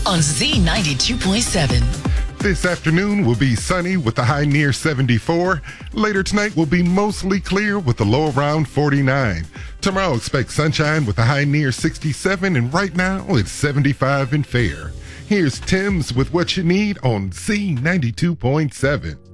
on Z92.7. This afternoon will be sunny with a high near 74. Later tonight will be mostly clear with a low around 49. Tomorrow expect sunshine with a high near 67, and right now it's 75 and fair. Here's Tim's with what you need on Z92.7.